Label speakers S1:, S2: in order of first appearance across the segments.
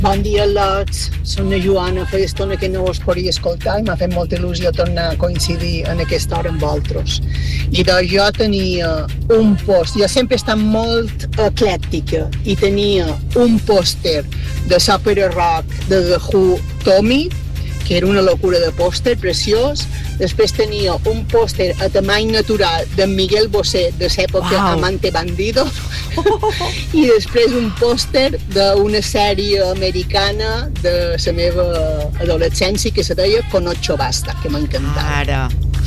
S1: Bon dia, lots. Soc la Joana. Feia estona que no us podia escoltar i m'ha fet molta il·lusió tornar a coincidir en aquesta hora amb vosaltres. I doncs jo tenia un pòster, jo sempre he estat molt eclèctica i tenia un pòster de l'òpera rock de The Who, Tommy, que era una locura de pòster, preciós. Després tenia un pòster a tamany natural de Miguel Bosé, de l'època Amante Bandido. I després un pòster d'una sèrie americana de la meva adolescència que se deia Con Ocho Basta, que m'ha encantat.
S2: Ara.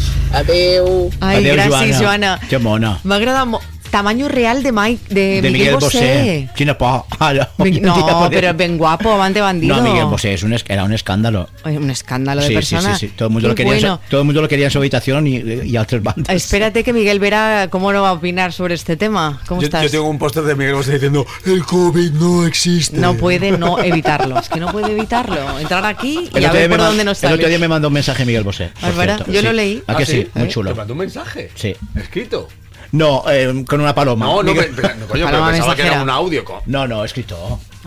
S1: Adeu.
S2: Ai,
S3: Adeu,
S2: gràcies, Joana.
S3: Que mona.
S2: M'ha agradat molt. Tamaño real de Miguel Bosé.
S3: Quina por.
S2: No, pero ben guapo, Amante Bandido.
S3: No, Miguel Bosé era un escándalo.
S2: Un escándalo de persona.
S3: Sí. Todo el mundo lo quería en su habitación y otras bandas.
S2: Espérate que Miguel verá cómo no va a opinar sobre este tema. ¿Cómo estás?
S4: Yo tengo un póster de Miguel Bosé diciendo el COVID no existe.
S2: No puede no evitarlo. Es que no puede evitarlo. Entrar aquí y a ver por dónde nos sale.
S3: El otro día me mandó un mensaje Miguel Bosé.
S2: Yo lo leí.
S3: ¿A que sí? Muy chulo.
S4: ¿Te mandó un mensaje?
S3: Sí.
S4: ¿Escrito?
S3: No, con una paloma.
S4: No, coño, pero pensaba que era un audio.
S3: No, escrito.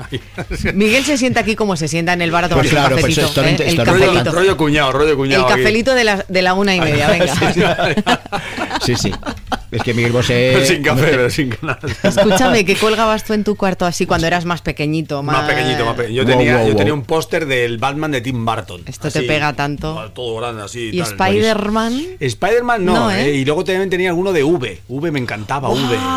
S2: Miguel se sienta aquí como se sienta en el bar a tomar
S3: pues claro,
S2: un cafetito.
S3: Pues
S2: el cafelito.
S4: Rollo cuñado.
S2: El cafelito de la 1:30, venga.
S3: Sí. Es que Miguel Bosé...
S4: Pero sin café, pero sin ganas.
S2: Escúchame, ¿qué colgabas tú en tu cuarto así cuando eras más pequeñito?
S4: Más pequeñito. Yo tenía un póster del Batman de Tim Burton.
S2: Esto
S4: así,
S2: te pega tanto.
S4: Todo grande así.
S2: ¿Y Spider-Man?
S4: Spider-Man no, y luego también tenía alguno de V. V me encantaba,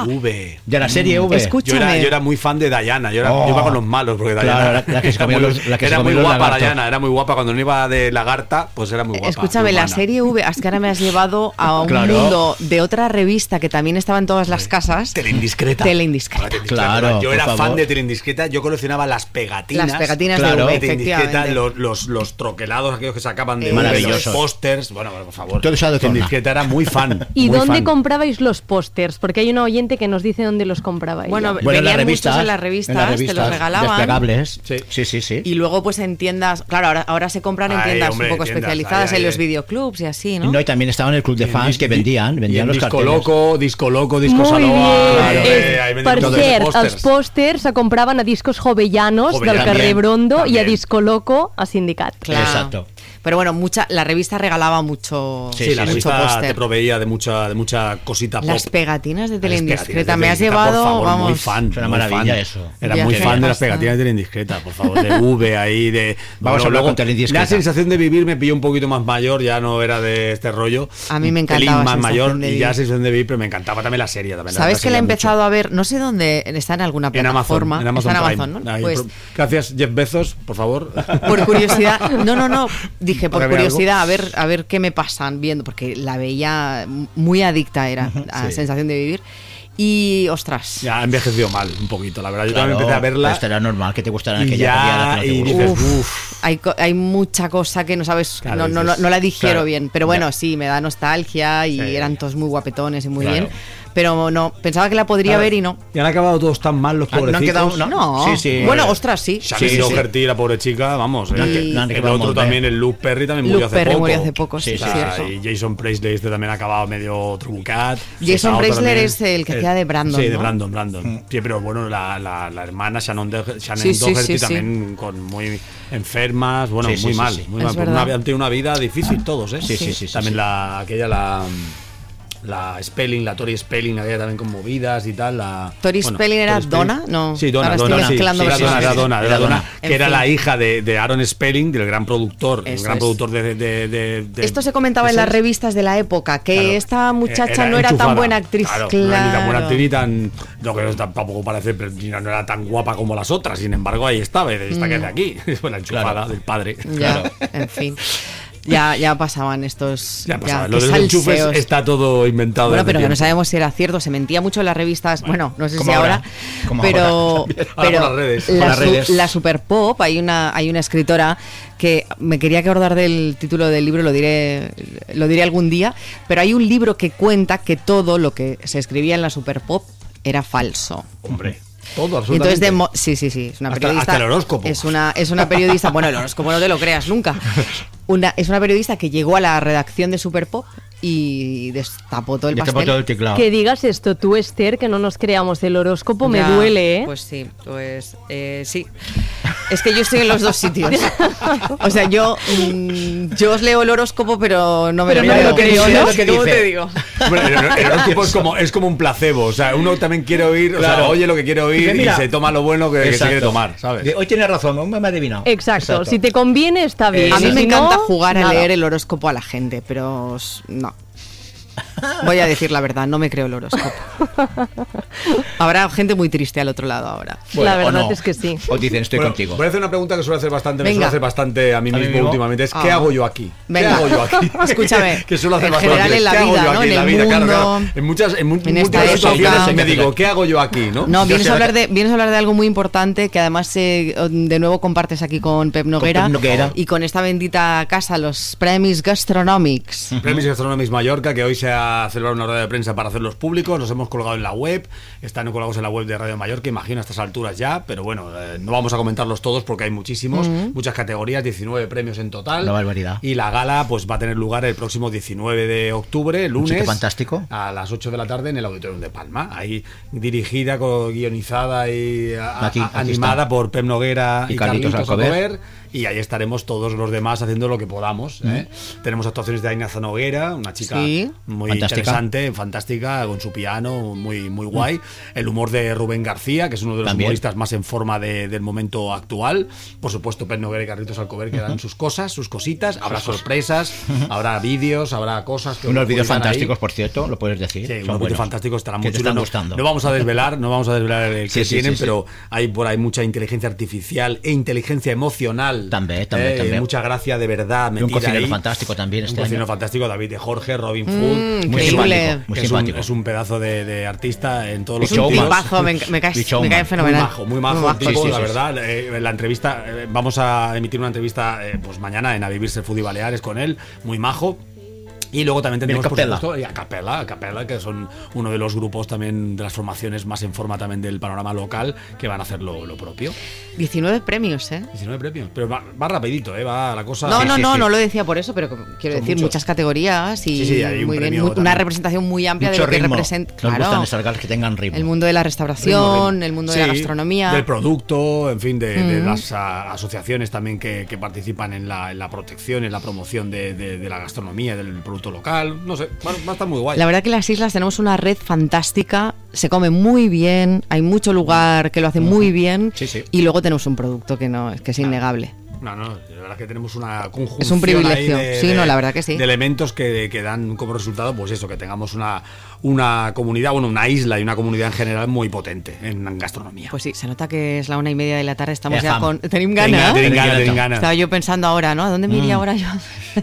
S4: V.
S3: De la serie V.
S2: Escúchame.
S4: Yo era muy fan de Diana. Yo iba con los malos, porque Diana
S3: la que se comía
S4: era muy guapa. Diana era muy guapa. Cuando no iba de lagarta, pues era muy guapa.
S2: Escúchame, la serie V, es que ahora me has llevado a un mundo de otra revista que también estaba en todas las casas.
S4: Teleindiscreta.
S3: Claro.
S4: Yo era fan de Teleindiscreta. Yo coleccionaba las pegatinas.
S2: Las pegatinas de V, efectivamente.
S4: Los troquelados, aquellos que sacaban de
S3: maravillosos.
S4: Los pósters. Bueno, por favor.
S3: Todo eso de
S4: Teleindiscreta era muy fan.
S5: ¿Y dónde comprabais los pósters? Porque hay una oyente que nos dice dónde los comprabais.
S2: Bueno, venían muchos en las revistas, te los regalaban.
S3: Desplegables. Sí.
S2: Y luego pues en tiendas, claro, ahora se compran en tiendas un poco especializadas, en los videoclubs y así, ¿no?
S3: No, y también estaba en el club de fans que vendían los carteles.
S4: Disco Loco, Disco
S5: Muy
S4: Saloa.
S5: bien. Per cert, els pòsters se compraven a Discos Jovellanos del carrer Brondo y a Disco Loco a Sindicat.
S2: Claro.
S3: Exacto.
S2: Pero bueno, la revista regalaba mucho.
S4: Sí, la
S2: mucho
S4: revista
S2: póster.
S4: te proveía de mucha cosita pop.
S2: Las pegatinas de Teleindiscreta.
S4: De
S2: Me has
S4: Teleindiscreta,
S2: llevado,
S4: por favor,
S2: vamos.
S4: muy fan.
S3: Era una maravilla eso.
S4: Era muy fan de las pegatinas de Teleindiscreta, por favor. De V ahí, de.
S3: Vamos a hablar con Teleindiscreta.
S4: La sensación de vivir me pilló un poquito más mayor, ya no era de este rollo.
S2: A mí me encantaba.
S4: Más mayor, y ya sensación de vivir, pero me encantaba también la serie.
S2: ¿Sabes que la he empezado a ver? No sé dónde. Está en alguna plataforma.
S4: En Amazon,
S2: está en Amazon, ¿no?
S4: Ahí,
S2: pues,
S4: gracias, Jeff Bezos, por favor.
S2: Por curiosidad. No. Dije, por curiosidad, a ver qué me pasan viendo, porque la veía muy adicta, era a sensación de vivir. Y ostras,
S4: ya ha envejecido mal un poquito, la verdad. Yo también empecé a verla.
S3: Esto era normal que te gustara en aquella época.
S4: Y dices,
S2: hay mucha cosa que no sabes, claro, no la digiero bien. Pero bueno, sí, me da nostalgia y eran todos muy guapetones y muy bien. Pero no, pensaba que la podría ver y no.
S4: Y han acabado todos tan mal los pobrecitos.
S3: ¿No han quedado?
S2: No.
S3: Sí.
S2: Bueno, ostras, sí.
S4: Shannon Doherty, la pobre chica, vamos. El otro también, el Luke Perry, también murió hace poco.
S2: Sí, cierto.
S4: Y Jason Presley también ha acabado medio trucat.
S2: Jason Presley es el que hacía de Brandon.
S4: Sí, de Brandon. Sí, pero bueno, la hermana Shannon Doherty también con muy enfermas, bueno, muy mal. Han tenido una vida difícil todos, ¿eh?
S3: Sí.
S4: También la Spelling, la Tori Spelling, había también con movidas y tal.
S2: ¿Tori Spelling era Donna? No.
S4: Sí, Donna, era Donna, que era la hija de Aaron Spelling, del gran productor, productor de
S2: esto se comentaba en las revistas de la época, que esta muchacha no era tan buena actriz.
S4: Claro. No era ni tan buena actriz ni tan... No, que tampoco parece, pero no era tan guapa como las otras, sin embargo ahí estaba, esta que es de aquí, fue la enchufada del padre.
S2: Ya, en fin. Ya pasaban estos.
S4: Ya pasaban. Lo de los enchufes está todo inventado.
S2: Bueno, pero que no sabemos si era cierto. Se mentía mucho en las revistas. Bueno, no sé si ahora. Pero
S4: las redes.
S2: La Super Pop, hay una escritora que me quería acordar del título del libro, lo diré algún día. Pero hay un libro que cuenta que todo lo que se escribía en la Super Pop era falso.
S4: Hombre. Todo, absolutamente.
S2: Entonces, sí, es una periodista.
S4: Hasta el horóscopo.
S2: Es una periodista, bueno, el horóscopo no te lo creas nunca. Es una periodista que llegó a la redacción de Super Pop y destapó todo el pastel.
S3: Todo el teclado.
S5: Que digas esto tú, Esther, que no nos creamos el horóscopo, me duele, ¿eh?
S2: Pues sí, sí. Es que yo estoy en los dos sitios. O sea, yo os leo el horóscopo, pero no me lo creo, ¿no? ¿Cómo te digo?
S4: Bueno, el horóscopo es como un placebo. O sea, uno también quiere oír, o sea, oye lo que quiere oír y se toma lo bueno que se quiere tomar, ¿sabes?
S3: Hoy tienes razón, me ha adivinado.
S5: Exacto. Si te conviene, está bien.
S2: A mí me encanta jugar a leer el horóscopo a la gente, pero no. Voy a decir la verdad, no me creo el horóscopo. Habrá gente muy triste al otro lado ahora.
S5: Bueno, la verdad es que sí.
S3: O dicen, estoy contigo.
S4: Voy a hacer una pregunta que suele hacer bastante, me suele hacer bastante a mí mismo últimamente. Es ¿qué hago yo aquí?
S2: Venga.
S4: ¿Qué hago yo aquí?
S2: Escúchame.
S4: Que suelo hacer
S2: en
S4: bastante.
S2: general en la vida, ¿no? En el mundo.
S4: Claro. En muchas situaciones me digo, ¿qué hago yo aquí? No,
S2: vienes a hablar de algo muy importante que además de nuevo compartes aquí con Pep Noguera. Y con esta bendita casa, los Premis Gastronòmics.
S4: Premis Gastronòmics Mallorca, que hoy se ha celebrado una rueda de prensa para hacerlos públicos. Los hemos colgado en la web, están colgados en la web de Radio Mallorca, imagino a estas alturas ya, pero bueno, no vamos a comentarlos todos porque hay muchísimos, muchas categorías, 19 premios en total.
S3: Una barbaridad.
S4: Y la gala pues va a tener lugar el próximo 19 de octubre, lunes,
S3: fantástico,
S4: a las 8 de la tarde en el Auditorium de Palma. Ahí dirigida, guionizada y animada por Pep Noguera y Carlitos Alcover. Y ahí estaremos todos los demás haciendo lo que podamos. Tenemos actuaciones de Aina Zanoguera, una chica muy interesante, fantástica, con su piano, muy guay. El humor de Rubén García, que es uno de los humoristas más en forma del momento actual. Por supuesto, Pep Noguera y Carlitos Alcover, que dan sus cosas, sus cositas. Habrá sorpresas, habrá vídeos, habrá cosas. Que
S3: unos vídeos fantásticos, por cierto, lo puedes decir.
S4: Sí, unos vídeos fantásticos, estarán muy chulos. No vamos a desvelar el que tienen, pero hay por ahí mucha inteligencia artificial e inteligencia emocional.
S3: También.
S4: Mucha gracia de verdad metida.
S3: Un cocinero
S4: ahí.
S3: fantástico también.
S4: Un cocinero fantástico, David de Jorge, Robin Food.
S2: Muy simpático.
S3: Muy simpático.
S4: Es un pedazo de artista en todos los
S2: sentidos. Es un tipazo, me cae fenomenal.
S4: Muy majo, tipo, la verdad. La entrevista, vamos a emitir una entrevista pues mañana en A Vivirse el Food y Baleares con él. Muy majo. Y luego también tenemos por supuesto a Capella, que son uno de los grupos también de las formaciones más en forma también del panorama local, que van a hacer lo propio.
S2: 19 premios,
S4: 19 premios, pero va rapidito, va la cosa.
S2: No lo decía por eso, pero quiero decir muchas categorías y
S4: hay
S2: muy bien, una representación muy amplia mucho de lo que representa.
S3: Nos gustan esas galas que tengan ritmo.
S2: El mundo de la restauración, el mundo de la gastronomía,
S4: del producto, en fin, de las asociaciones también que participan en la protección, en la promoción de la gastronomía, del producto local, no sé, va a estar muy guay.
S2: La verdad que en las islas tenemos una red fantástica, se come muy bien, hay mucho lugar que lo hace muy bien y luego tenemos un producto que es innegable.
S4: No, la verdad es que tenemos una conjunción.
S2: Es un privilegio, la verdad que sí.
S4: De elementos que dan como resultado, pues eso, que tengamos una comunidad, una isla y una comunidad en general muy potente en gastronomía.
S2: Pues sí, se nota que es la 1:30 de la tarde, estamos ya con... Tenim ganas. Estaba yo pensando ahora, ¿no? ¿A dónde me iría ahora yo?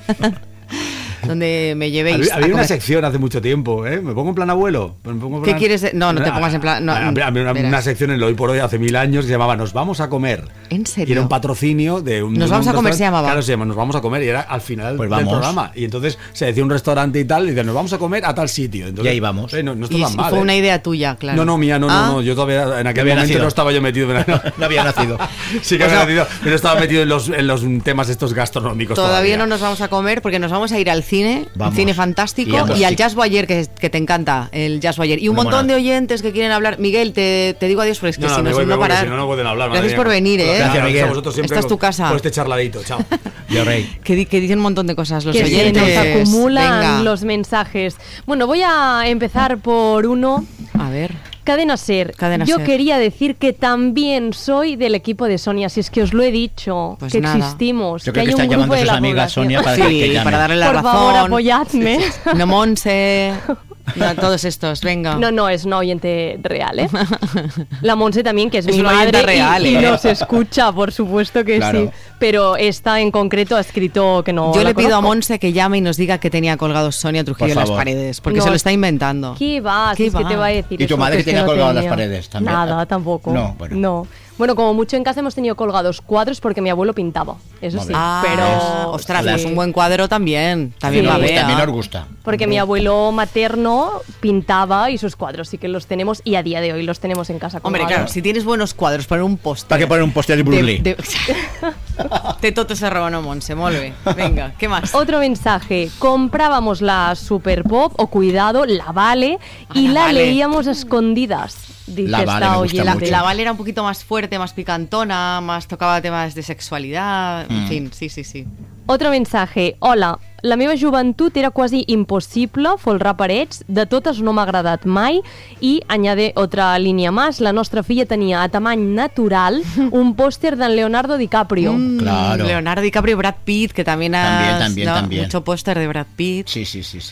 S2: Donde me llevéis.
S4: Había una sección hace mucho tiempo, ¿me pongo en plan abuelo?
S2: ¿Qué quieres? No te pongas en plan.
S4: Una sección en el Hoy por Hoy hace 1000 años que se llamaba Nos vamos a comer.
S2: ¿En serio?
S4: Y era un patrocinio de un.
S2: Nos vamos a comer se llamaba.
S4: Claro, se llama Nos vamos a comer y era al final del programa. Y entonces se decía un restaurante y tal, y dice Nos vamos a comer a tal sitio. Entonces,
S3: y ahí vamos.
S4: No está tan mal.
S2: Fue una idea tuya, claro.
S4: No, mía, no. Yo todavía en aquel momento no estaba yo metido.
S3: No había nacido.
S4: Sí que había nacido, pero estaba metido en los temas estos gastronómicos.
S2: Todavía no nos vamos a comer porque nos vamos a ir al cine. Cine fantástico y al Jazz Boyer que te encanta el Jazz Boyer y un montón de oyentes que quieren hablar. Miguel, te digo adiós porque es que si no parar.
S4: Si no pueden hablar.
S2: Gracias por venir,
S3: Gracias, Miguel.
S2: Esta es tu casa.
S4: Por este charladito, chao.
S3: Yo rey.
S2: Que dicen un montón de cosas los
S5: que
S2: oyentes.
S5: Nos acumulan los mensajes. Bueno, voy a empezar por uno.
S2: A ver.
S5: Cadena Ser. Yo quería decir que también soy del equipo de Sonia, si es que os lo he dicho, pues que existimos.
S3: Yo
S5: que
S3: creo que están llamando a sus amigas Sonia para que llame.
S2: Para darle la razón.
S5: Por favor, apoyadme.
S2: No, Monse. No, todos estos, venga.
S5: No, es una oyente real, ¿eh? La Monse también, que es mi
S2: una
S5: madre
S2: real,
S5: y nos escucha, por supuesto que sí. Pero esta en concreto ha escrito que no.
S2: Yo le pido a Monse que llame y nos diga que tenía colgado Sonia Trujillo en las paredes, porque se lo está inventando.
S5: ¿Qué va? ¿Qué va? Que te va a decir?
S3: ¿Y tu madre que tenía colgado en las paredes también?
S5: Nada, tampoco. No. Bueno, como mucho en casa hemos tenido colgados cuadros porque mi abuelo pintaba, eso sí. Pero
S2: ostras, pues un buen cuadro también va a ver.
S3: También nos gusta.
S5: Porque mi abuelo materno pintaba y sus cuadros sí que los tenemos y a día de hoy los tenemos en casa.
S2: Hombre, claro, si tienes buenos cuadros, poner un póster.
S3: ¿Para qué poner un póster de Bruce Lee?
S2: De tot ese robo, Montse, molt bé. Venga, ¿qué más?
S5: Otro mensaje. Comprábamos la Super Pop o cuidado, la Vale y la leíamos a escondidas. Dice
S3: La Vale,
S5: esta
S3: me gusta
S5: oyente.
S3: mucho.
S2: La Vale era un poquito más fuerte, más picantona, más tocaba temas de sexualidad, en fin, sí.
S5: Otro mensaje. Hola, la meva joventut era quasi impossible folrar parets, de totes no m'ha agradat mai, i añade otra línia más, la nostra filla tenia a tamany natural un póster d'en Leonardo DiCaprio.
S3: Claro.
S2: Leonardo DiCaprio, Brad Pitt, que también has...
S3: También.
S2: Mucho póster de Brad Pitt.
S3: Sí.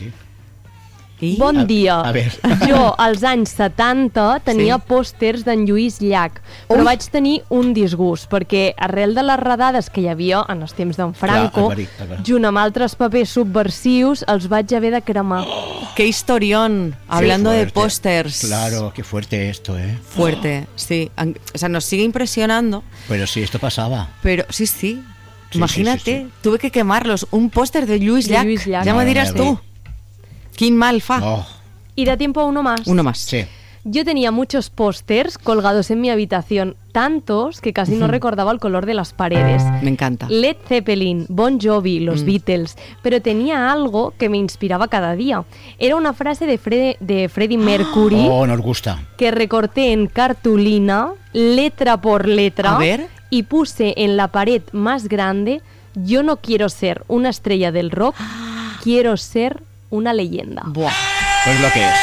S2: I...
S5: Bon dia.
S3: a ver.
S5: Jo, als anys 70, tenia pòsters d'en Lluís Llach, però vaig tenir un disgust, perquè arrel de les redades que hi havia en els temps d'en Franco, junt amb altres papers subversius, els vaig haver de cremar.
S2: ¡Qué historión! Hablando de pósters.
S3: Claro, qué fuerte esto, ¿eh?
S2: Fuerte, sí. O sea, nos sigue impresionando.
S3: Pero sí, esto pasaba.
S2: Pero sí.
S3: Sí,
S2: Imagínate,
S3: sí.
S2: tuve que quemarlos. Un póster de Lluís Llach. Ya me dirás tú. Quin mal fa.
S3: Oh,
S5: Y da tiempo a uno más.
S2: Uno más.
S3: sí.
S5: Yo tenía muchos pósters colgados en mi habitación, tantos que casi no recordaba el color de las paredes.
S2: Me encanta.
S5: Led Zeppelin, Bon Jovi, los Beatles, pero tenía algo que me inspiraba cada día. Era una frase de Freddie Mercury
S3: Oh, nos gusta.
S5: que recorté en cartulina, letra por letra,
S2: A ver.
S5: y puse en la pared más grande: yo no quiero ser una estrella del rock, quiero ser una leyenda.
S2: Buah.
S3: Pues lo que es.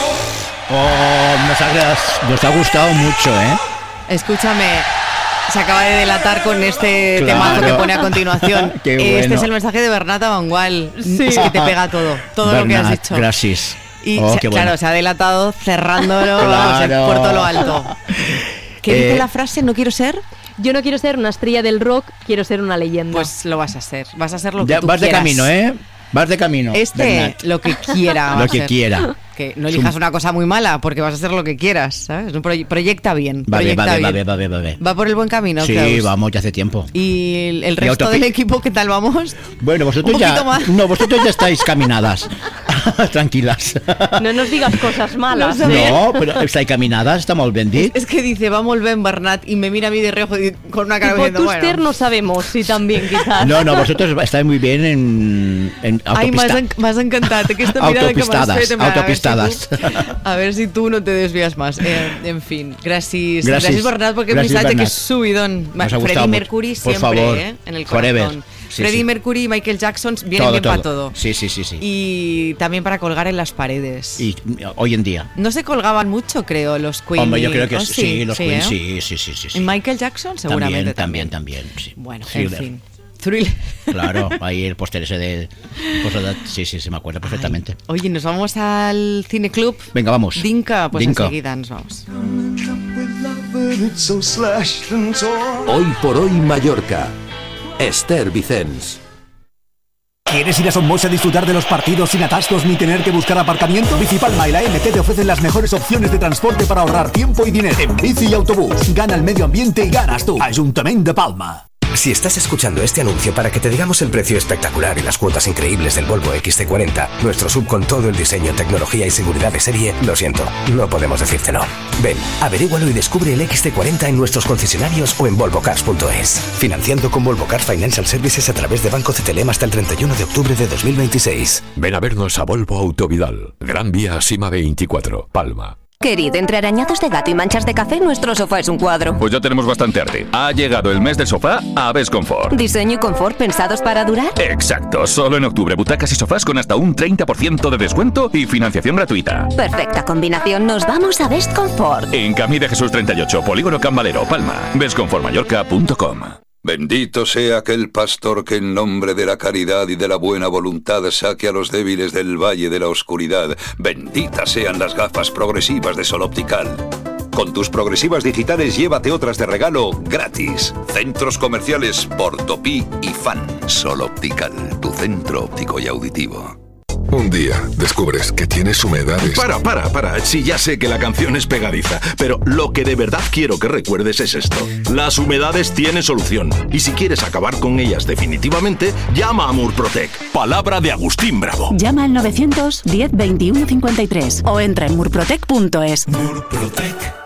S3: Oh, nos ha gustado mucho, ¿eh?
S2: Escúchame, se acaba de delatar con este
S3: Claro.
S2: temazo que pone a continuación.
S3: Qué bueno.
S2: Este es el mensaje de Bernat Abangual.
S5: Sí.
S2: Es que te pega todo lo que has
S3: Bernat,
S2: dicho.
S3: Gracias.
S2: Y
S3: Qué bueno.
S2: claro, se ha delatado cerrándolo vamos,
S3: Claro.
S2: por todo lo alto. ¿Qué dice la frase? ¿No quiero ser?
S5: Yo no quiero ser una estrella del rock, quiero ser una leyenda.
S2: Pues lo vas a ser. Vas a ser lo que
S3: Ya
S2: tú
S3: vas de
S2: quieras.
S3: camino, ¿eh? Vas de camino.
S2: Este,
S3: Bernat.
S2: lo que quiera. va
S3: Lo
S2: a
S3: que
S2: ser.
S3: quiera.
S2: Que no elijas una cosa muy mala, porque vas a hacer lo que quieras, ¿sabes? Proyecta bien.
S3: Va
S2: Proyecta bien.
S3: bien.
S2: ¿Va por el buen camino?
S3: Sí,
S2: Klaus?
S3: vamos, ya hace tiempo.
S2: ¿Y el resto
S3: autopi-
S2: del equipo qué tal vamos?
S3: Bueno, vosotros
S2: Un poquito más.
S3: vosotros ya estáis caminadas. Tranquilas.
S5: No nos digas cosas malas.
S2: No sabía.
S3: No, pero estáis caminadas, está molt ben dit.
S2: Es que dice, va molt ben Bernat, y me mira a mí de reojo con una cara
S5: Tipo
S2: diciendo,
S5: Tuster
S2: bueno.
S5: no sabemos si también quizás.
S3: No, vosotros estáis muy bien en
S2: Ay, m'has encantat aquesta mirada que m'has
S3: Autopistades,
S2: fet.
S3: autopistades.
S2: A ver si tú no te desvías más. En fin, gracias Bernat, porque
S3: Gracias,
S2: pensaste que
S3: Bernat.
S2: es subidón.
S3: Nos ha
S2: Freddie
S3: gustado
S2: Mercury
S3: mucho. Por
S2: siempre,
S3: favor,
S2: en el
S3: forever.
S2: corazón.
S3: Sí,
S2: Freddie
S3: sí.
S2: Mercury y Michael Jackson vienen bien para todo.
S3: Sí.
S2: Y también para colgar en las paredes.
S3: Y hoy en día.
S2: No se colgaban mucho, creo, los Queen.
S3: Hombre, yo creo que
S2: ¿Oh,
S3: sí, los Queen,
S2: ¿eh?
S3: sí.
S2: ¿Y Michael Jackson? Seguramente
S3: También, sí.
S2: Bueno,
S3: Thriller.
S2: en fin. Thriller.
S3: Claro, ahí el póster ese de... Sí, se me acuerda perfectamente.
S2: Ay, oye, ¿nos vamos al Cine Club?
S3: Venga, vamos.
S2: Dinka, pues
S3: Dinka.
S2: enseguida nos vamos.
S6: Hoy por hoy Mallorca. Esther Vicens.
S7: ¿Quieres ir a Somos a disfrutar de los partidos sin atascos ni tener que buscar aparcamiento? Bicipalma y la MT te ofrecen las mejores opciones de transporte para ahorrar tiempo y dinero. En bici y autobús. Gana el medio ambiente y ganas tú. Ayuntamiento de Palma.
S8: Si estás escuchando este anuncio para que te digamos el precio espectacular y las cuotas increíbles del Volvo XC40, nuestro sub con todo el diseño, tecnología y seguridad de serie, lo siento, no podemos decírtelo. Ven, averígualo y descubre el XC40 en nuestros concesionarios o en volvocars.es. Financiando con Volvo Cars Financial Services a través de Banco CTLM hasta el 31 de octubre de 2026.
S6: Ven a vernos a Volvo Autovidal. Gran Vía Sima 24, Palma.
S9: Querido, entre arañazos de gato y manchas de café, nuestro sofá es un cuadro.
S10: Pues ya tenemos bastante arte. Ha llegado el mes del sofá a Best Comfort.
S9: Diseño y confort pensados para durar.
S10: Exacto, solo en octubre butacas y sofás con hasta un 30% de descuento y financiación gratuita.
S9: Perfecta combinación, nos vamos a Best Comfort.
S10: En Camí de Jesús 38, Polígono Can Valero, Palma. bestconfortmallorca.com.
S11: Bendito sea aquel pastor que en nombre de la caridad y de la buena voluntad saque a los débiles del valle de la oscuridad. Benditas sean las gafas progresivas de Sol Optical. Con tus progresivas digitales llévate otras de regalo gratis. Centros comerciales Portopí y Fan. Sol Optical, tu centro óptico y auditivo.
S12: Un día descubres que tienes humedades.
S13: Para. Sí, ya sé que la canción es pegadiza, pero lo que de verdad quiero que recuerdes es esto. Las humedades tienen solución. Y si quieres acabar con ellas definitivamente, llama a Murprotec. Palabra de Agustín Bravo.
S14: Llama al 910 21 53 o entra en murprotec.es.
S13: Murprotec.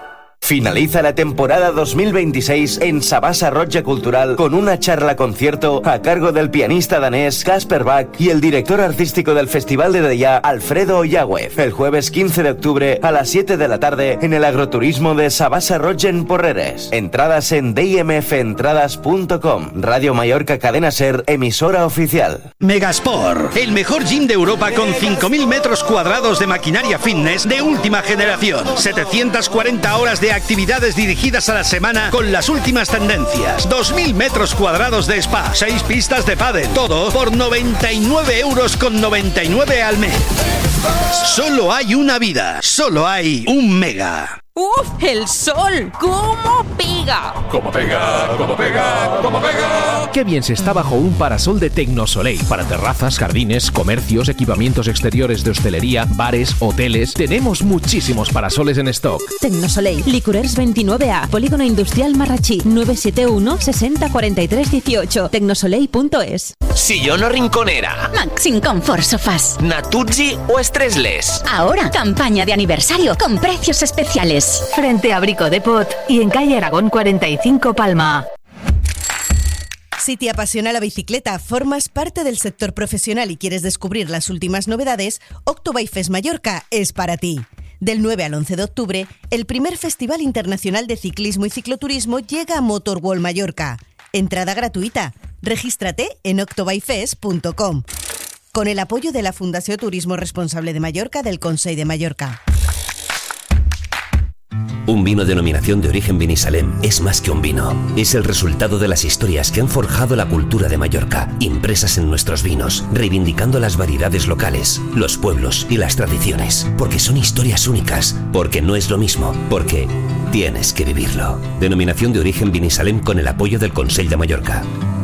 S14: Finaliza la temporada 2026 en Sabasa Roja Cultural con una charla concierto a cargo del pianista danés Kasper Bach y el director artístico del Festival de Deià, Alfredo Yagüez, el jueves 15 de octubre a las 7 de la tarde en el agroturismo de Sabasa Roja en Porreres. Entradas en dimfentradas.com. Radio Mallorca Cadena Ser, emisora oficial.
S15: Megasport, el mejor gym de Europa con 5.000 metros cuadrados de maquinaria fitness de última generación. 740 horas de actividades dirigidas a la semana con las últimas tendencias. 2.000 metros cuadrados de spa, 6 pistas de pádel, todo por 99,99 € al mes. Solo hay una vida, solo hay un Mega.
S16: ¡Uf! ¡El sol! ¿Cómo pega?
S17: ¡Cómo pega! ¡Cómo pega! ¡Cómo pega!
S18: Qué bien se está bajo un parasol de Tecnosoleil. Para terrazas, jardines, comercios, equipamientos exteriores de hostelería, bares, hoteles. Tenemos muchísimos parasoles en stock.
S19: Tecnosoleil, Licorers 29A, Polígono Industrial Marrachí, 971 60 43 18, tecnosoleil.es.
S20: Sillón o rinconera.
S21: Maxim Comfort Sofás.
S20: Natuzzi o Stressless.
S21: Ahora, campaña de aniversario con precios especiales.
S22: Frente a Brico Depot y en calle Aragón 45 Palma.
S23: Si te apasiona la bicicleta, formas parte del sector profesional y quieres descubrir las últimas novedades, Octobike Mallorca es para ti. Del 9 al 11 de octubre, el primer Festival Internacional de Ciclismo y Cicloturismo llega a Motorworld Mallorca. Entrada gratuita. Regístrate en octobikefest.com. Con el apoyo de la Fundació Turismo Responsable de Mallorca del Consell de Mallorca.
S8: Un vino denominación de origen Vinisalem es más que un vino. Es el resultado de las historias que han forjado la cultura de Mallorca, impresas en nuestros vinos, reivindicando las variedades locales, los pueblos y las tradiciones. Porque son historias únicas, porque no es lo mismo, porque tienes que vivirlo. Denominación de origen Vinisalem con el apoyo del Consell de Mallorca.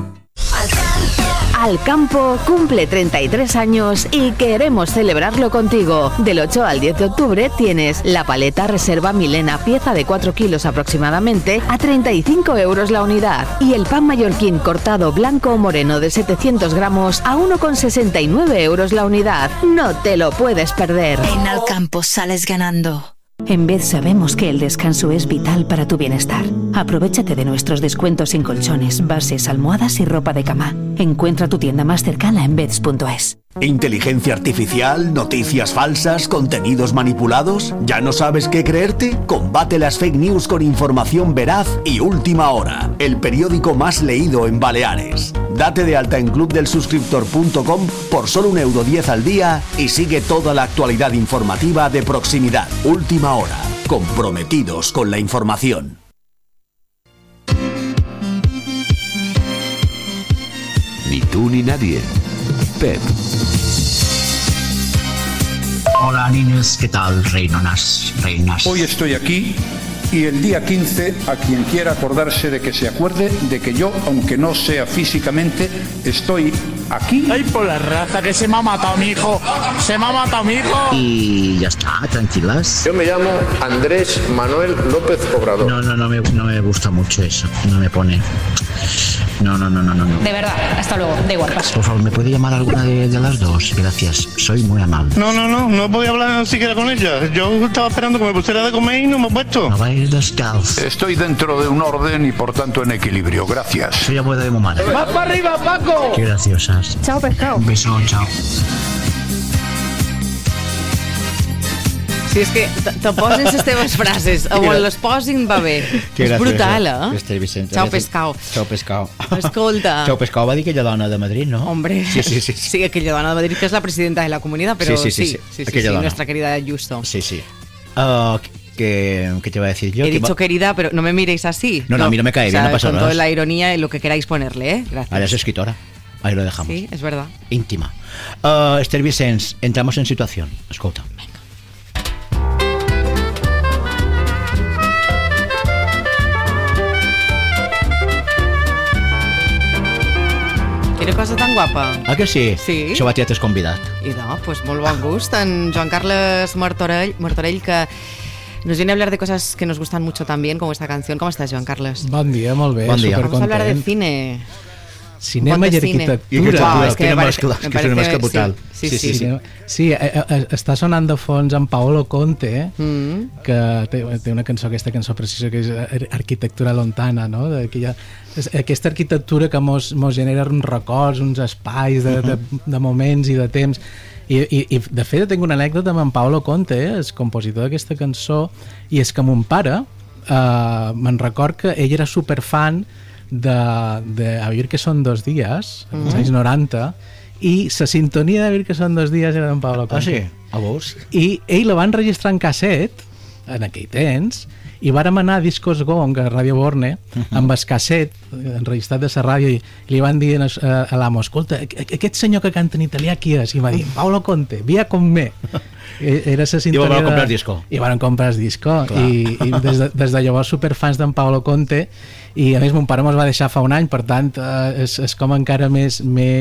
S22: Alcampo cumple 33 años y queremos celebrarlo contigo. Del 8 al 10 de octubre tienes la paleta Reserva Milena, pieza de 4 kilos aproximadamente, a 35 € la unidad. Y el pan mallorquín cortado blanco o moreno de 700 gramos a 1,69 € la unidad. No te lo puedes perder.
S21: En Alcampo sales ganando.
S22: En Bed sabemos que el descanso es vital para tu bienestar. Aprovéchate de nuestros descuentos en colchones, bases, almohadas y ropa de cama. Encuentra tu tienda más cercana en beds.es.
S7: ¿Inteligencia artificial? ¿Noticias falsas? ¿Contenidos manipulados? ¿Ya no sabes qué creerte? Combate las fake news con información veraz y última hora. El periódico más leído en Baleares. Date de alta en clubdelsuscriptor.com por solo €1.10 al día y sigue toda la actualidad informativa de proximidad. Última hora. Comprometidos con la información.
S6: Ni tú ni nadie. Pep.
S3: Hola niños, ¿qué tal? Reinas.
S24: Hoy estoy aquí y el día 15, a quien quiera acordarse de que se acuerde de que yo, aunque no sea físicamente, estoy aquí.
S25: ¡Ay, por la raza, que se me ha matado mi hijo! ¡Se me ha matado mi hijo!
S3: Y ya está, tranquilas.
S24: Yo me llamo Andrés Manuel López Obrador.
S3: No me gusta mucho eso, no me pone... No.
S21: De verdad, hasta luego, da igual, paso.
S3: Por favor, ¿me puede llamar alguna de las dos? Gracias, soy muy amable.
S25: No podía hablar siquiera con ella. Yo estaba esperando que me pusiera de comer y no me he puesto.
S3: No vais descalzo.
S24: Estoy dentro de un orden y por tanto en equilibrio, gracias.
S3: Soy abuela de mamá.
S25: ¡Más para arriba, Paco!
S3: Qué graciosas.
S21: Chao, pescado.
S3: Un beso, chao.
S2: Si és que te posen les teves frases o les posin va bé. És brutal, eh? Chao pescao.
S3: Chao pescao.
S2: Escolta.
S3: Chao pescao va dir aquella dona de Madrid, ¿no?
S2: Hombre.
S3: Sí.
S2: Sí, aquella dona de Madrid que es la presidenta de la comunidad, pero sí, nuestra querida Ayuso.
S3: Sí. ¿Qué te iba a decir yo?
S2: He dicho querida, pero no me miréis así.
S3: No, a mí no me cae bien, no pasa nada.
S2: Con toda la ironía y lo que queráis ponerle, ¿eh? Gracias.
S3: Ahora es escritora. Ahí lo dejamos.
S2: Sí, es verdad.
S3: Íntima. Esther Vicens, entramos en situación. Escolta.
S2: Quina cosa tan guapa.
S3: Ah, que sí?
S2: Sí.
S3: Això va t'has convidat.
S2: I no, pues molt bon gust. En Joan Carles Martorell, que nos viene a hablar de cosas que nos gustan mucho también, como esta canción. ¿Cómo estás, Joan Carles?
S26: Bon dia, molt bé.
S3: Bon dia.
S2: Vamos a hablar de cine.
S1: cinema i arquitectura.
S3: Que és una mescla brutal.
S1: Sí, està sonant de fons en Paolo Conte, que té una cançó, aquesta cançó precisa, que és Arquitectura Lontana, no? Aquesta arquitectura que mos genera uns records, uns espais de moments i de temps. I de fet tinc una anècdota amb en Paolo Conte, el compositor d'aquesta cançó, i és que mon pare me'n record que ell era superfan de A vivir que son 2 días, als anys 90, i la sintonia de A vivir que son 2 días era d'en Paolo Conte.
S3: Ah, sí? A vos?
S1: I ell la va enregistrar en casset en aquell temps, i vàrem anar a Discos Gong a Ràdio Borne amb el casset enregistrat de la ràdio, i li van dir a l'amo, escolta, aquest senyor que canta en italià qui és? I va dir, Paolo Conte, via con me. Era la sintonia.
S3: I van comprar el disco.
S1: I van comprar el disco. I des de llavors superfans d'en Paolo Conte, i a més mon pare mos va deixar fa un any, per tant és com encara més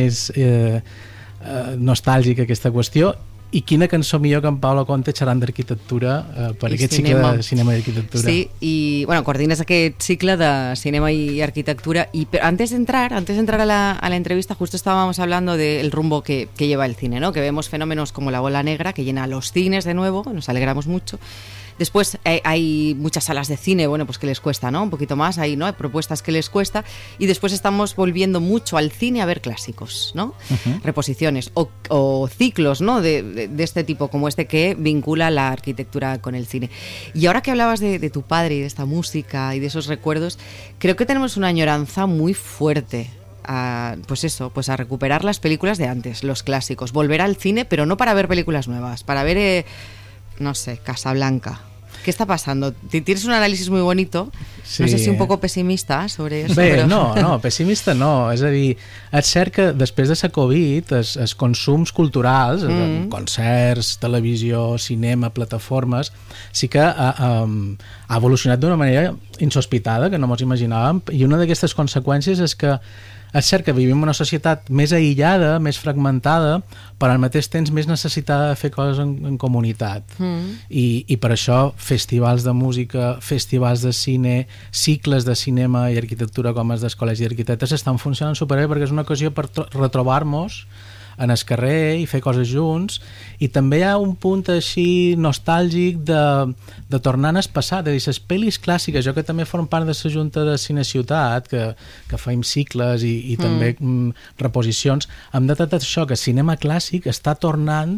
S1: nostàlgica aquesta qüestió. I quina cançó millor que en Paolo Conte xerrant d'arquitectura per aquest cicle de cinema i arquitectura.
S2: Sí, i bueno, coordines aquest cicle de cinema y arquitectura. Y antes de entrar a la entrevista, justo estábamos hablando del rumbo que lleva el cine, ¿no? Que vemos fenómenos como la bola negra que llena los cines de nuevo, nos alegramos mucho. Después hay muchas salas de cine, bueno, pues que les cuesta, ¿no? Un poquito más, hay propuestas que les cuesta, y después estamos volviendo mucho al cine a ver clásicos, ¿no? Reposiciones o ciclos, ¿no? De este tipo, como este que vincula la arquitectura con el cine. Y ahora que hablabas de tu padre y de esta música y de esos recuerdos, creo que tenemos una añoranza muy fuerte a recuperar las películas de antes, los clásicos, volver al cine, pero no para ver películas nuevas, para ver... no sé, Casablanca. ¿Qué está pasando? Tienes un análisis muy bonito, sí. No sé si un poco pesimista sobre eso.
S1: Bé,
S2: però...
S1: no, pessimista no. És a dir, és cert que després de la Covid els consums culturals, concerts, televisió, cinema, plataformes, sí que ha evolucionat d'una manera insospitada, que no mos imaginàvem, i una d'aquestes conseqüències és que és cert que vivim una societat més aïllada, més fragmentada, però al mateix temps més necessitada de fer coses en comunitat. I per això festivals de música, festivals de cine, cicles de cinema i arquitectura com els dels col·legis d'arquitectes estan funcionant superbé, perquè és una ocasió per retrobar-nos en el carrer i fer coses junts, i també hi ha un punt així nostàlgic de tornar al passat, és a dir, les pel·lis clàssiques, jo que també formo part de la Junta de Cine Ciutat, que faim cicles i també reposicions, hem detectat això, que el cinema clàssic està tornant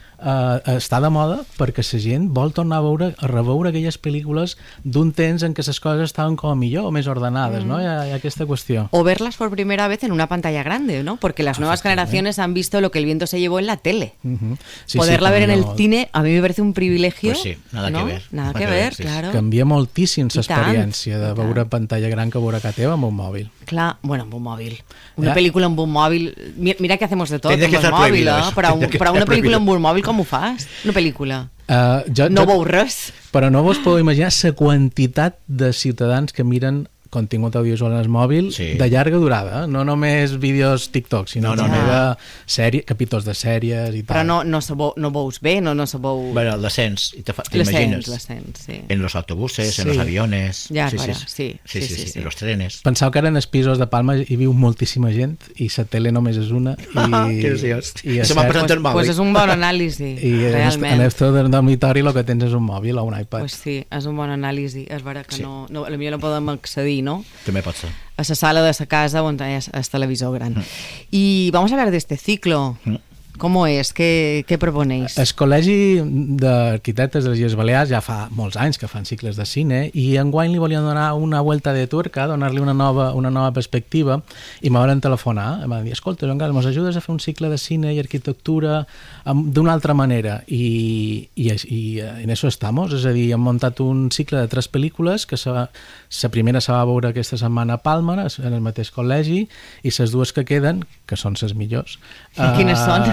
S1: està de moda perquè la gent vol tornar a reveure aquelles pel·lícules d'un temps en què les coses estaven com millor o més ordenades, ¿no? Hi ha aquesta qüestió.
S2: O verlas por primera vez en una pantalla grande, ¿no? Porque las nuevas generaciones han visto lo que el viento se llevó en la tele. Poderla ver en el cine a mí me parece un privilegio.
S3: Pues sí, nada que ver.
S2: Nada que ver, claro.
S1: Canvia moltíssim l'experiència de veure pantalla gran que veure a casa teva amb un mòbil.
S2: Clar, bueno, amb un mòbil. Una pel·lícula amb un mòbil... Mira que hacemos de tot amb el mòbil, però una pel·lícula amb un mòbil com ho fas? Una pel·lícula. No veus res.
S1: Però no vos podeu imaginar la quantitat de ciutadans que miren contingut audiovisual en el mòbil de llarga durada, no només vídeos TikTok, sinó també de capítols de sèries i tal.
S2: Però no veus bé, no sabeu...
S3: Bueno, el descens, t'imagines.
S2: L'ascens, sí.
S3: En los autobuses, en los aviones...
S2: Ja, sí.
S3: En los trenes.
S1: Penseu que ara en els pisos de Palma hi viu moltíssima gent i la tele només és una.
S3: Se m'ha passat el mòbil.
S2: Pues és un bon anàlisi, realment.
S1: En el teu dormitori el que tens és un mòbil o un iPad.
S2: Pues sí, és un bon anàlisi. És vera que potser no podem accedir, ¿no?
S3: També pot ser.
S2: A la sala de la casa on hi ha el televisor gran. Y vamos a hablar de este ciclo. ¿Cómo es? ¿Qué proponéis?
S1: El Col·legi d'Arquitectes de les Illes Balears ja fa molts anys que fan cicles de cine i enguany li volien donar una vuelta de tuerca, donar-li una nova perspectiva, i me van telefonar, em van dir, escolta, Joan Carles, mos ajudes a fer un cicle de cine i arquitectura d'una altra manera, i en això estamos, és a dir, hem muntat un cicle de 3 pel·lícules, que la primera se va veure aquesta setmana a Palma, en el mateix col·legi, i les dues que queden, que són les millors.
S2: Quines són?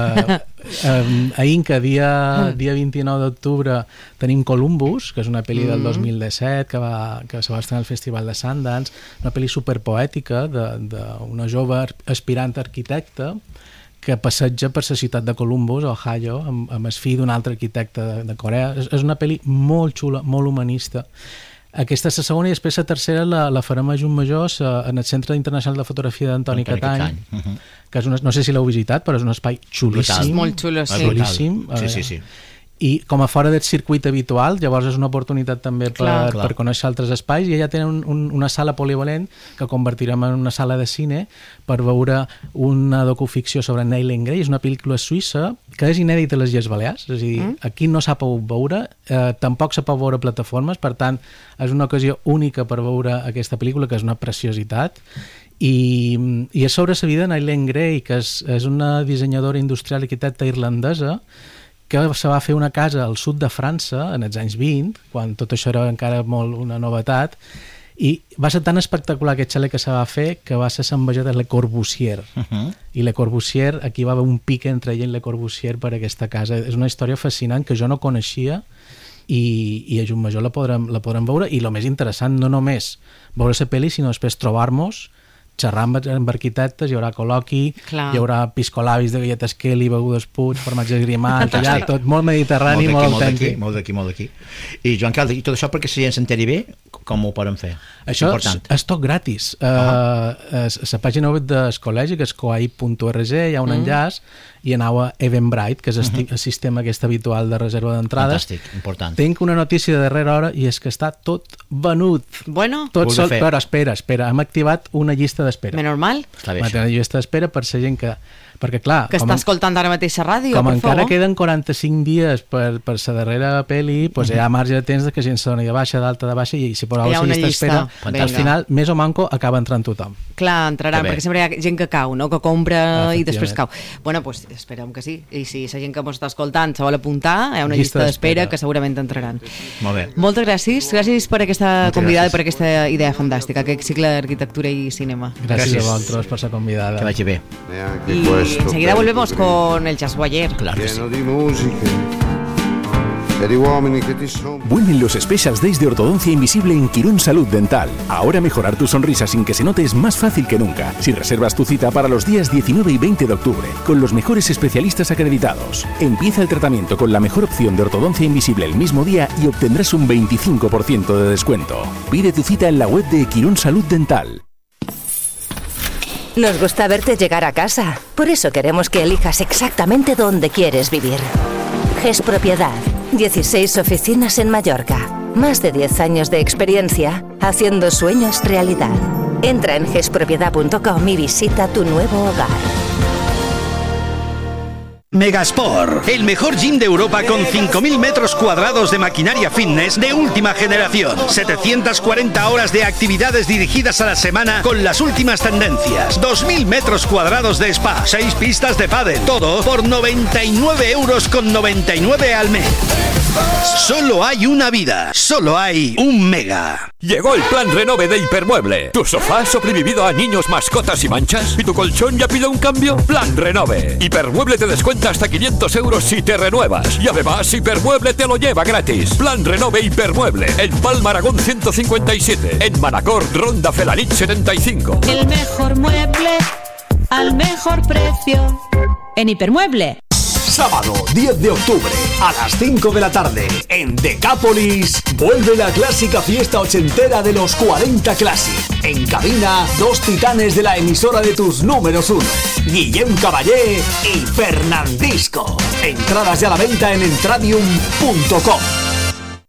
S1: A Inca, dia 29 d'octubre, tenim Columbus, que és una pel·li del 2017 que se va estrenar al Festival de Sundance, una pel·li superpoètica d'una jove aspirant arquitecta que passeja per la ciutat de Columbus, Ohio, amb el fill d'un altre arquitecte de Corea. És una pel·li molt xula, molt humanista. Aquesta és la segona i després la tercera la farem a Junt Major en el Centre Internacional de Fotografia d'Antoni Catany, que és no sé si l'heu visitat, però és un espai xulíssim.
S2: Molt xulo, sí.
S1: Xulíssim.
S3: Sí.
S1: I com a fora del circuit habitual, llavors és una oportunitat també per conèixer altres espais, i allà tenen una sala polivalent que convertirem en una sala de cine per veure una docuficció sobre Nayland Grey. És una pel·lícula suïssa que és inèdita a les Illes Balears, és a dir, aquí no s'ha pogut veure, tampoc se pot veure a plataformes, per tant és una ocasió única per veure aquesta pel·lícula, que és una preciositat. I és sobre la vida de Nayland Grey, que és una dissenyadora industrial i arquitecta irlandesa que se va fer una casa al sud de França en els anys 20, quan tot això era encara molt una novetat, i va ser tan espectacular aquest xalet que se va fer que va ser l'enveja de Le Corbusier. I Le Corbusier, aquí va haver un pic entre ell i Le Corbusier per aquesta casa. És una història fascinant que jo no coneixia, i a Junt Major la podrem veure, i el més interessant, no només veure la pel·li, sinó després trobar-nos, xerrar amb arquitectes, hi haurà col·loqui, hi haurà piscolabis de galletes Kelly, begudes Puig, formatges Grimat, allà, tot molt mediterrani, molt autèntic.
S3: Molt d'aquí. I Joan Carles, i tot això perquè si ja ens enteri bé, com ho podem fer?
S1: Això és tot gratis. La pàgina web del col·legi, que és coai.org, hi ha un enllaç, i anau a Eventbrite, que és el sistema aquest habitual de reserva d'entrades.
S3: Fantàstic, important.
S1: Tinc una notícia de darrera hora, i és que està tot venut.
S2: Bueno.
S1: Tot sol, però espera, hem activat una llista d'espera.
S2: Menys mal.
S1: Està bé, una llista d'espera per la gent que... Perquè, clar...
S2: Que està escoltant ara mateix a ràdio,
S1: com encara queden 45 dies per la darrera pel·li, doncs hi ha marge de temps que gent se doni de baixa, d'alta, de baixa, i si poseu la llista d'espera, al final, més o manco, acaba entrant tothom.
S2: Clar, entraran, perquè sempre hi ha gent que cau, no? Que compra i després cau. Bueno, doncs esperem que sí. I si la gent que ens està escoltant se vol apuntar, hi ha una llista d'espera que segurament entraran.
S3: Molt bé.
S2: Moltes gràcies. Gràcies per aquesta convidada i per aquesta idea fantàstica, aquest cicle d'arquitectura i cinema.
S1: Gràcies a vosaltres per ser convidada.
S3: Que vagi bé.
S2: Y enseguida volvemos con el Jazz Boyer.
S3: Claro que sí.
S7: Vuelven los Specials Days de Ortodoncia Invisible en Quirón Salud Dental. Ahora mejorar tu sonrisa sin que se note es más fácil que nunca. Si reservas tu cita para los días 19 y 20 de octubre, con los mejores especialistas acreditados. Empieza el tratamiento con la mejor opción de ortodoncia invisible el mismo día y obtendrás un 25% de descuento. Pide tu cita en la web de Quirón Salud Dental.
S4: Nos gusta verte llegar a casa. Por eso queremos que elijas exactamente dónde quieres vivir. GES Propiedad. 16 oficinas en Mallorca. Más de 10 años de experiencia haciendo sueños realidad. Entra en gespropiedad.com y visita tu nuevo hogar.
S15: Megasport, el mejor gym de Europa con 5.000 metros cuadrados de maquinaria fitness de última generación. 740 horas de actividades dirigidas a la semana con las últimas tendencias. 2.000 metros cuadrados de spa, 6 pistas de pádel. Todo por 99,99 € al mes. Solo hay una vida, solo hay un Mega.
S6: Llegó el plan Renove de Hipermueble. ¿Tu sofá ha sobrevivido a niños, mascotas y manchas? ¿Y tu colchón ya pide un cambio? Plan Renove. Hipermueble te descuenta hasta 500 € si te renuevas. Y además Hipermueble te lo lleva gratis. Plan Renove Hipermueble. En Palma Aragón 157. En Manacor, Ronda Felanich 75.
S19: El mejor mueble al mejor precio. En Hipermueble.
S7: Sábado 10 de octubre a las 5 de la tarde en Decápolis vuelve la clásica fiesta ochentera de los 40 Classic. En cabina, 2 titanes de la emisora de tus números 1, Guillem Caballé y Fernandisco. Entradas ya a la venta en entradium.com.